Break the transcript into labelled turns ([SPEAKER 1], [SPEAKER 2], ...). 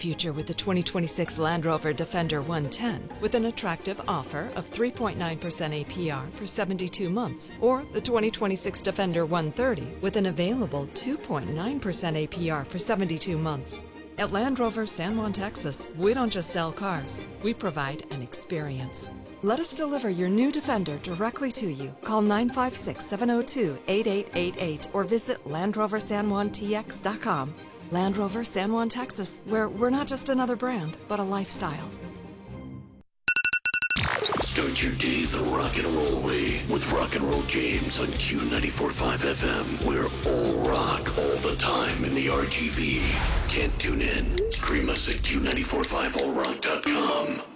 [SPEAKER 1] future with the 2026 Land Rover Defender 110 with an attractive offer of 3.9% APR for 72 months, or the 2026 Defender 130 with an available 2.9% APR for 72 months. At Land Rover San Juan, Texas, we don't just sell cars, we provide an experience. Let us deliver your new Defender directly to you. Call 956-702-8888 or visit LandRoverSanJuanTX.com. Land Rover San Juan, Texas, where we're not just another brand, but a lifestyle.
[SPEAKER 2] Start your day the rock and roll way with Rock and Roll James on Q94.5 FM. We're all rock all the time in the RGV. Can't tune in? Stream us at Q945allrock.com.